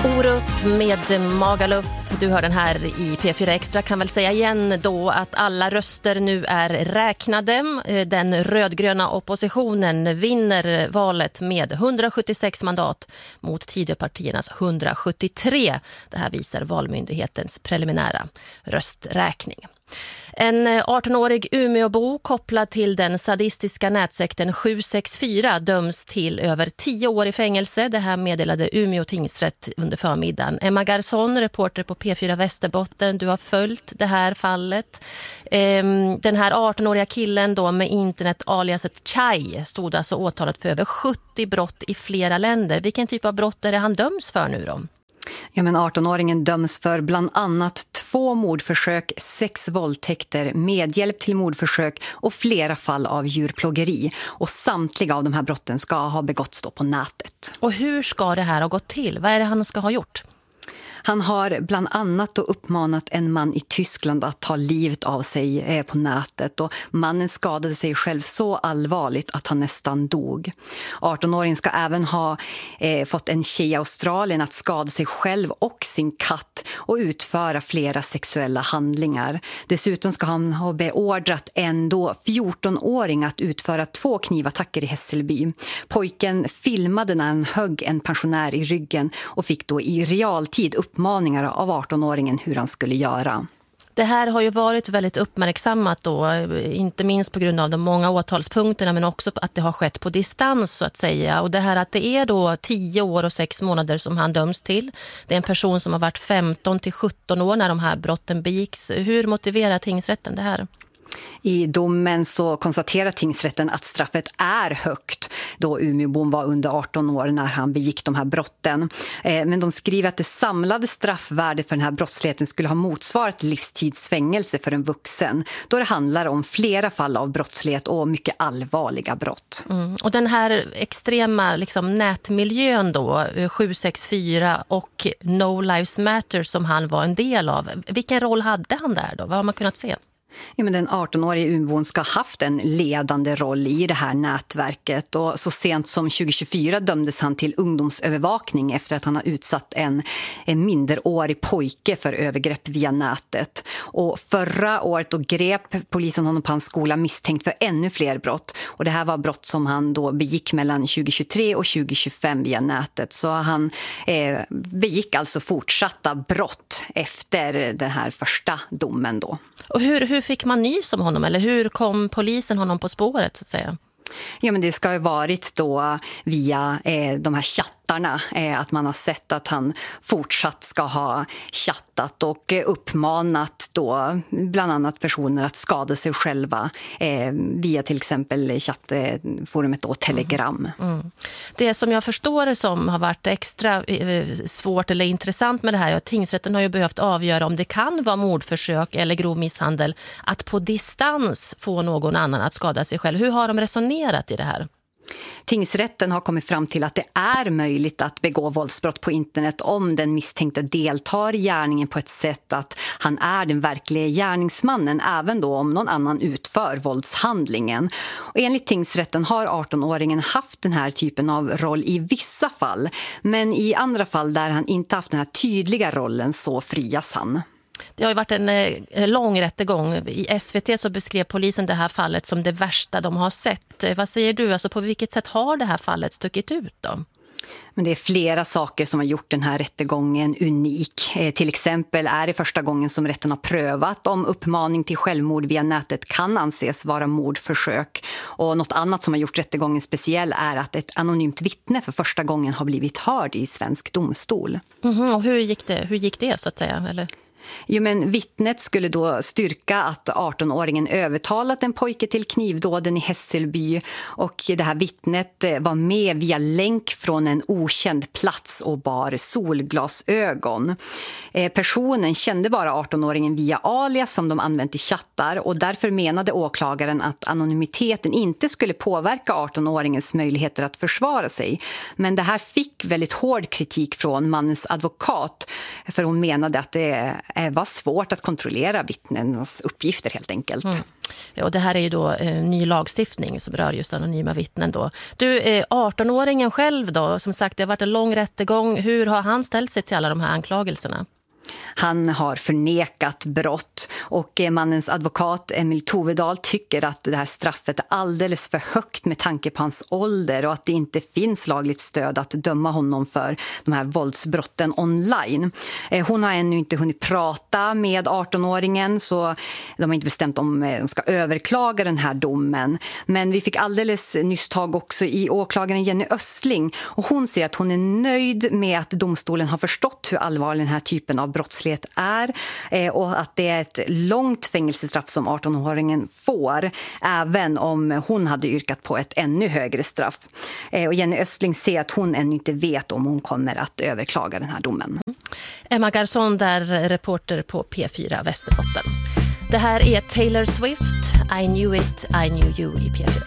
Orup med Magaluf. Du hör den här i P4 Extra. Kan väl säga igen då att alla röster nu är räknade. Den rödgröna oppositionen vinner valet med 176 mandat mot Tidöpartiernas 173. Det här visar Valmyndighetens preliminära rösträkning. En 18-årig Umeåbo kopplad till den sadistiska nätsekten 764 döms till över 10 år i fängelse. Det här meddelade Umeå tingsrätt under förmiddagen. Emma Garson, reporter på P4 Västerbotten, du har följt det här fallet. Den här 18-åriga killen då med internet aliaset Chai stod alltså åtalat för över 70 brott i flera länder. Vilken typ av brott är det han döms för nu då? Ja, men 18-åringen döms för bland annat 2 mordförsök, 6 våldtäkter, medhjälp till mordförsök och flera fall av djurplågeri. Och samtliga av de här brotten ska ha begåtts då på nätet. Och hur ska det här ha gått till? Vad är det han ska ha gjort? Han har bland annat då uppmanat en man i Tyskland att ta livet av sig på nätet. Och mannen skadade sig själv så allvarligt att han nästan dog. 18-åringen ska även ha fått en tjej i Australien att skada sig själv och sin katt och utföra flera sexuella handlingar. Dessutom ska han ha beordrat en då 14-åring att utföra 2 knivattacker i Hässelby. Pojken filmade när han högg en pensionär i ryggen och fick då i realtid uppmaningar av 18-åringen hur han skulle göra. Det här har ju varit väldigt uppmärksammat då, inte minst på grund av de många åtalspunkterna men också att det har skett på distans så att säga. Och det här att det är då 10 år och 6 månader som han döms till. Det är en person som har varit 15 till 17 år när de här brotten begicks. Hur motiverar tingsrätten det här? I domen så konstaterar tingsrätten att straffet är högt då Umeåbon var under 18 år när han begick de här brotten. Men de skriver att det samlade straffvärdet för den här brottsligheten skulle ha motsvarat livstidsfängelse för en vuxen. Då det handlar om flera fall av brottslighet och mycket allvarliga brott. Och den här extrema nätmiljön då, 764 och No Lives Matter som han var en del av. Vilken roll hade han där då? Vad har man kunnat se? Ja, men den 18-årige Umeåbon ska ha haft en ledande roll i det här nätverket och så sent som 2024 dömdes han till ungdomsövervakning efter att han har utsatt en minderårig pojke för övergrepp via nätet. Och förra året då grep polisen honom på hans skola misstänkt för ännu fler brott. Och det här var brott som han då begick mellan 2023 och 2025 via nätet. Så han begick alltså fortsatta brott efter den här första domen då. Och hur fick man nys om honom eller hur kom polisen honom på spåret så att säga? Ja, men det ska ju varit då via de här chattarna att man har sett att han fortsatt ska ha chattat och uppmanat då bland annat personer att skada sig själva via till exempel chattforumet då Telegram. Det som jag förstår som har varit extra svårt eller intressant med det här är att tingsrätten har ju behövt avgöra om det kan vara mordförsök eller grov misshandel att på distans få någon annan att skada sig själv. Hur har de resonerat i det här? Tingsrätten har kommit fram till att det är möjligt att begå våldsbrott på internet om den misstänkte deltar i gärningen på ett sätt att han är den verkliga gärningsmannen, även då om någon annan utför våldshandlingen. Och enligt tingsrätten har 18-åringen haft den här typen av roll i vissa fall, men i andra fall där han inte haft den här tydliga rollen så frias han. Det har ju varit en lång rättegång. I SVT så beskrev polisen det här fallet som det värsta de har sett. Vad säger du? Alltså på vilket sätt har det här fallet stuckit ut då? Men det är flera saker som har gjort den här rättegången unik. Till exempel är det första gången som rätten har prövat om uppmaning till självmord via nätet kan anses vara mordförsök. Och något annat som har gjort rättegången speciell är att ett anonymt vittne för första gången har blivit hörd i svensk domstol. Och hur gick det så att säga? Eller? Jo, men vittnet skulle då styrka att 18-åringen övertalat en pojke till knivdåden i Hässelby och det här vittnet var med via länk från en okänd plats och bar solglasögon. Personen kände bara 18-åringen via alias som de använt i chattar och därför menade åklagaren att anonymiteten inte skulle påverka 18-åringens möjligheter att försvara sig. Men det här fick väldigt hård kritik från mannens advokat för hon menade att det var svårt att kontrollera vittnens uppgifter helt enkelt. Och det här är ju då ny lagstiftning som rör just anonyma vittnen då. Du, 18-åringen själv då, som sagt det har varit en lång rättegång. Hur har han ställt sig till alla de här anklagelserna? Han har förnekat brott och mannens advokat Emil Tovedal tycker att det här straffet är alldeles för högt med tanke på hans ålder och att det inte finns lagligt stöd att döma honom för de här våldsbrotten online. Hon har ännu inte hunnit prata med 18-åringen så de har inte bestämt om de ska överklaga den här domen. Men vi fick alldeles nyss tag också i åklagaren Jenny Östling och hon säger att hon är nöjd med att domstolen har förstått hur allvarlig den här typen av brottslighet är och att det är ett långt fängelsestraff som 18-åringen får även om hon hade yrkat på ett ännu högre straff. Och Jenny Östling säger att hon ännu inte vet om hon kommer att överklaga den här domen. Emma Garson där, reporter på P4 Västerbotten. Det här är Taylor Swift, I Knew It, I Knew You i P4.